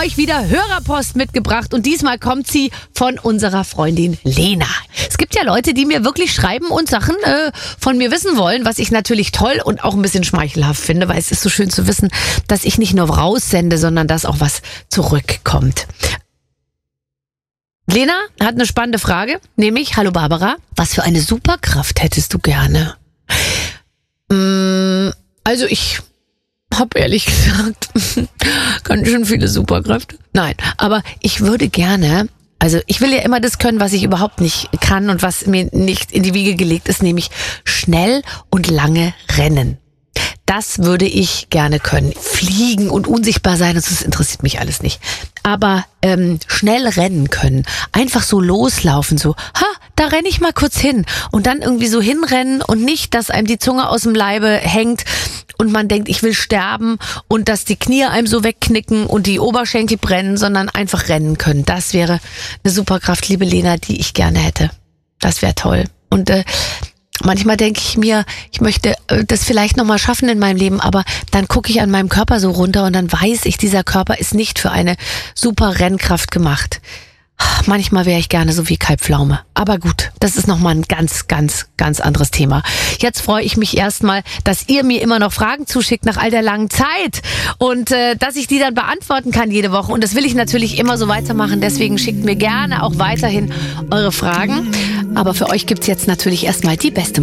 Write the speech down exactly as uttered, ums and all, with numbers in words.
euch wieder Hörerpost mitgebracht und diesmal kommt sie von unserer Freundin Lena. Es gibt ja Leute, die mir wirklich schreiben und Sachen äh, von mir wissen wollen, was ich natürlich toll und auch ein bisschen schmeichelhaft finde, weil es ist so schön zu wissen, dass ich nicht nur raussende, sondern dass auch was zurückkommt. Lena hat eine spannende Frage, nämlich, hallo Barbara, was für eine Superkraft hättest du gerne? Mm, also ich habe ehrlich gesagt ganz schön viele Superkräfte. Nein, aber ich würde gerne, also ich will ja immer das können, was ich überhaupt nicht kann und was mir nicht in die Wiege gelegt ist, nämlich schnell und lange rennen. Das würde ich gerne können. Fliegen und unsichtbar sein, das interessiert mich alles nicht. Aber ähm, schnell rennen können. Einfach so loslaufen, so, ha, da renne ich mal kurz hin. Und dann irgendwie so hinrennen und nicht, dass einem die Zunge aus dem Leibe hängt und man denkt, ich will sterben und dass die Knie einem so wegknicken und die Oberschenkel brennen, sondern einfach rennen können. Das wäre eine Superkraft, liebe Lena, die ich gerne hätte. Das wäre toll. Und äh, manchmal denke ich mir, ich möchte das vielleicht nochmal schaffen in meinem Leben, aber dann gucke ich an meinem Körper so runter und dann weiß ich, dieser Körper ist nicht für eine super Rennkraft gemacht. Manchmal wäre ich gerne so wie Kai Pflaume. Aber gut, das ist nochmal ein ganz, ganz, ganz anderes Thema. Jetzt freue ich mich erstmal, dass ihr mir immer noch Fragen zuschickt nach all der langen Zeit und äh, dass ich die dann beantworten kann jede Woche. Und das will ich natürlich immer so weitermachen. Deswegen schickt mir gerne auch weiterhin eure Fragen. Aber für euch gibt's jetzt natürlich erstmal die beste Musik.